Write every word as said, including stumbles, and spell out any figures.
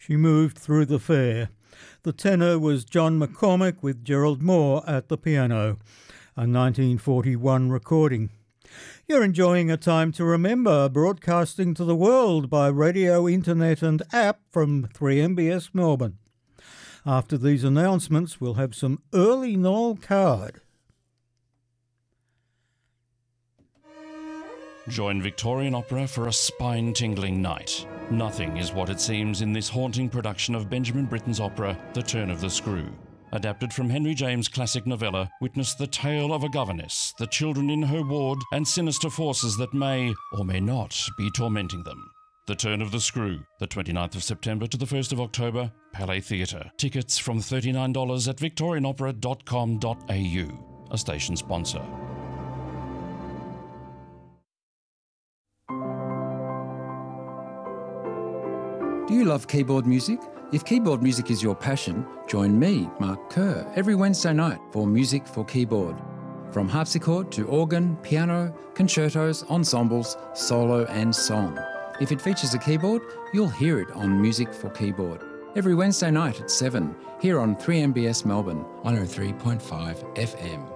She moved through the fair. The tenor was John McCormick with Gerald Moore at the piano, a nineteen forty-one recording. You're enjoying A Time to Remember, broadcasting to the world by radio, internet and app from three M B S Melbourne. After these announcements, we'll have some early Noel Coward. Join Victorian Opera for a spine-tingling night. Nothing is what it seems in this haunting production of Benjamin Britten's opera, The Turn of the Screw. Adapted from Henry James' classic novella, witness the tale of a governess, the children in her ward, and sinister forces that may, or may not, be tormenting them. The Turn of the Screw, the twenty-ninth of September to the first of October, Palais Theatre. Tickets from thirty-nine dollars at victorian opera dot com dot a u, a station sponsor. Do you love keyboard music? If keyboard music is your passion, join me, Mark Kerr, every Wednesday night for Music for Keyboard. From harpsichord to organ, piano, concertos, ensembles, solo and song. If it features a keyboard, you'll hear it on Music for Keyboard. Every Wednesday night at seven, here on three M B S Melbourne, one oh three point five F M.